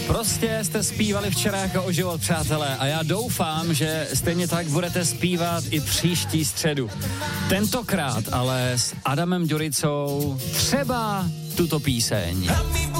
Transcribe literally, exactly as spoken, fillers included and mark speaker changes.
Speaker 1: Prostě jste zpívali včera jako o život, přátelé, a já doufám, že stejně tak budete zpívat i příští středu. Tentokrát ale s Adamem Ďuricou třeba tuto píseň.